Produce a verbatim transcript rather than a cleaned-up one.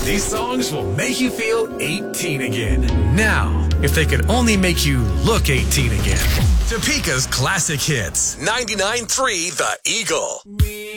These songs will make you feel eighteen again. Now, if they could only make you look eighteen again. Topeka's classic hits. ninety-nine point three The Eagle.